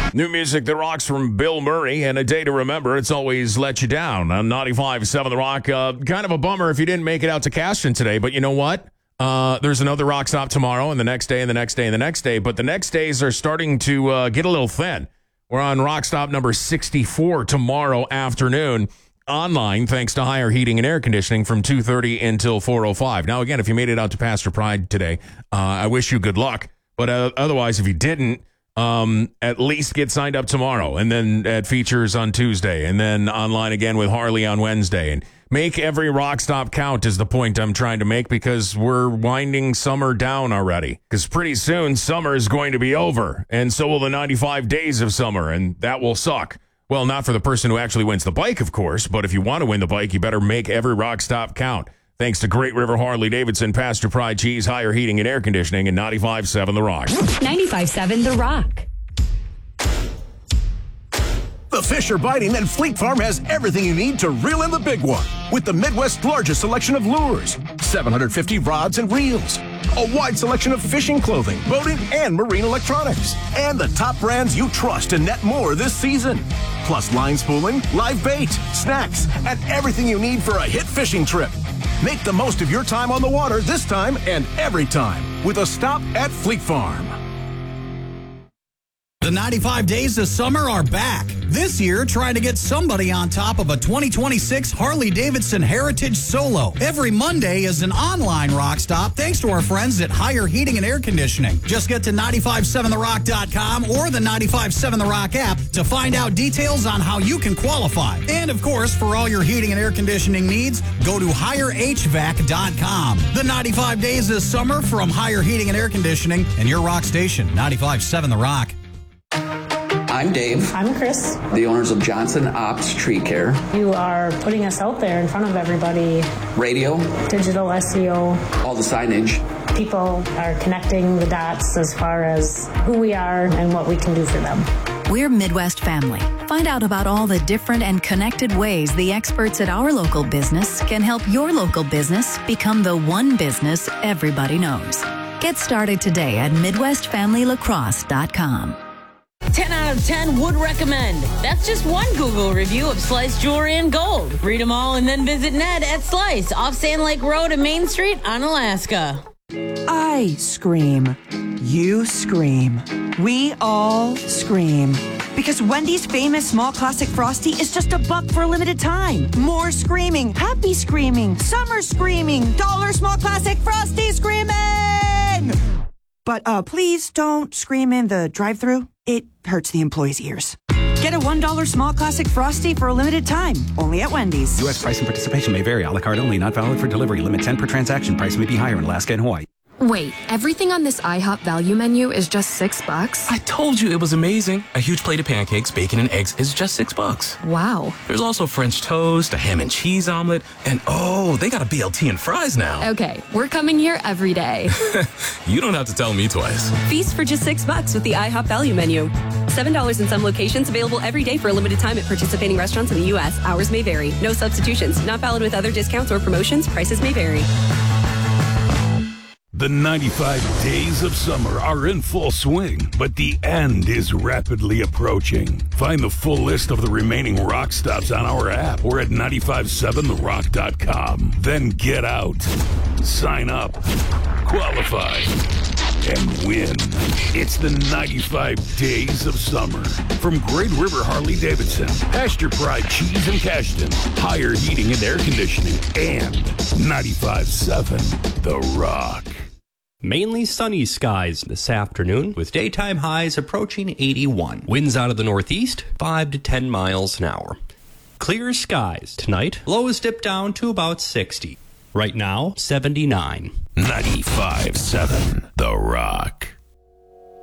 New music that rocks from Bill Murray and A Day to Remember. It's always let you down on 95.7 The Rock. Kind of a bummer if you didn't make it out to Caston today, but you know what? There's another rock stop tomorrow and the next day and the next day and the next day, but the next days are starting to get a little thin. We're on rock stop number 64 tomorrow afternoon online, thanks to Higher Heating and Air Conditioning from 2:30 until 4:05. Now, again, if you made it out to Pastor Pride today, I wish you good luck, but otherwise, if you didn't, at least get signed up tomorrow and then at features on Tuesday and then online again with Harley on Wednesday. And make every rock stop count is the point I'm trying to make, because we're winding summer down already. Because pretty soon summer is going to be over, and so will the 95 days of summer, and that will suck. Well, not for the person who actually wins the bike, of course, but if you want to win the bike, you better make every rock stop count. Thanks to Great River Harley-Davidson, Pastor Pride Cheese, Higher Heating and Air Conditioning, and 95.7 The Rock. 95.7 The Rock. The fish are biting, and Fleet Farm has everything you need to reel in the big one. With the Midwest's largest selection of lures, 750 rods and reels, a wide selection of fishing clothing, boating, and marine electronics, and the top brands you trust to net more this season. Plus line spooling, live bait, snacks, and everything you need for a hit fishing trip. Make the most of your time on the water this time and every time with a stop at Fleet Farm. The 95 days of summer are back. This year, try to get somebody on top of a 2026 Harley-Davidson Heritage Solo. Every Monday is an online rock stop thanks to our friends at Higher Heating and Air Conditioning. Just get to 957therock.com or the 95.7 The Rock app to find out details on how you can qualify. And, of course, for all your heating and air conditioning needs, go to HigherHVAC.com. The 95 days of summer from Higher Heating and Air Conditioning and your rock station, 95.7 The Rock. I'm Dave. I'm Chris. The owners of Johnson Ops Tree Care. You are putting us out there in front of everybody. Radio. Digital SEO. All the signage. People are connecting the dots as far as who we are and what we can do for them. We're Midwest Family. Find out about all the different and connected ways the experts at our local business can help your local business become the one business everybody knows. Get started today at MidwestFamilyLacrosse.com. 10 out of 10 would recommend. That's just one Google review of Slice Jewelry in Gold. Read them all and then visit Ned at Slice off Sand Lake Road and Main Street on Alaska. I scream. You scream. We all scream. Because Wendy's famous small classic Frosty is just $1 for a limited time. More screaming, happy screaming, summer screaming, dollar small classic Frosty screaming! But please don't scream in the drive-thru. It hurts the employees' ears. Get a $1 small classic Frosty for a limited time, only at Wendy's. U.S. price and participation may vary. A la carte only, not valid for delivery. Limit 10 per transaction. Price may be higher in Alaska and Hawaii. Wait, everything on this IHOP value menu is just $6? I told you it was amazing. A huge plate of pancakes, bacon, and eggs is just $6. Wow. There's also French toast, a ham and cheese omelet, and oh, they got a BLT and fries now. Okay, we're coming here every day. You don't have to tell me twice. Feast for just $6 with the IHOP value menu. $7 in some locations, available every day for a limited time at participating restaurants in the U.S. Hours may vary. No substitutions. Not valid with other discounts or promotions. Prices may vary. The 95 days of summer are in full swing, but the end is rapidly approaching. Find the full list of the remaining rock stops on our app or at 957therock.com. Then get out, sign up, qualify, and win. It's the 95 days of summer. From Great River Harley-Davidson, Pasture Pride Cheese and Cashton, Higher Heating and Air Conditioning, and 95.7 The Rock. Mainly sunny skies this afternoon with daytime highs approaching 81. Winds out of the northeast, 5 to 10 miles an hour. Clear skies tonight. Lows dip down to about 60. Right now, 79. 95.7 The Rock.